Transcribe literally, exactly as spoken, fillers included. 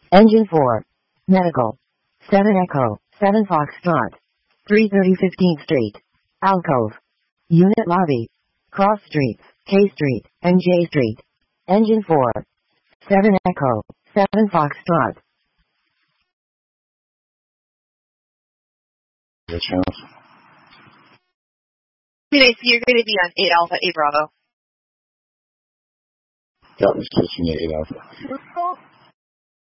Engine four. Medical. seven Echo, seven Foxtrot. three thirty fifteenth Street. Alcove. Unit Lobby. Cross Streets, K Street, and J Street. Engine four. seven Echo, seven Foxtrot. Your channels. Anyway, so you're going to be on eight Alpha, eight Bravo. Got me switching to eight Alpha.